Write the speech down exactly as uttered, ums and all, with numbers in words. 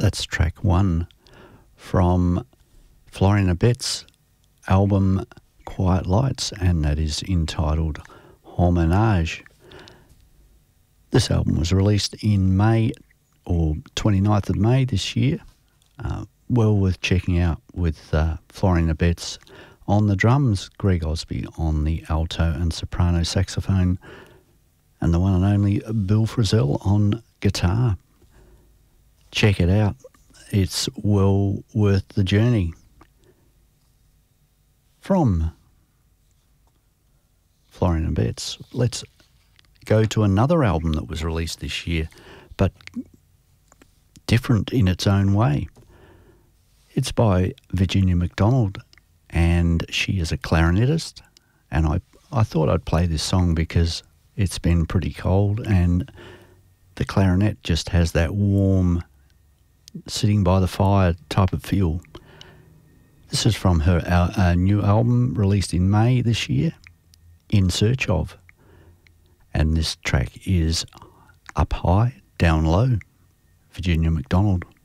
That's track one from Florian Abet's album Quiet Lights, and that is entitled Homenage. This album was released in May, or twenty-ninth of May this year. Uh, well worth checking out, with uh, Florian Abet's on the drums, Greg Osby on the alto and soprano saxophone, and the one and only Bill Frisell on guitar. Check it out. It's well worth the journey. From Florian Abet's, let's go to another album that was released this year, but different in its own way. It's by Virginia McDonald, and she is a clarinetist, and I, I thought I'd play this song because it's been pretty cold, and the clarinet just has that warm, sitting by the fire type of feel. This is from her uh, new album released in May this year, In Search Of. And this track is Up High, Down Low, Virginia McDonald.